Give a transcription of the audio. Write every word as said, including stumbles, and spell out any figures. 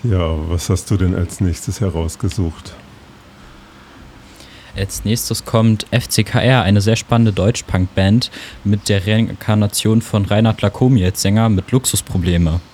Ja, was hast du denn als nächstes herausgesucht? Als nächstes kommt F C K R, eine sehr spannende Deutsch-Punk-Band mit der Reinkarnation von Reinhard Lacomi als Sänger mit Luxusprobleme.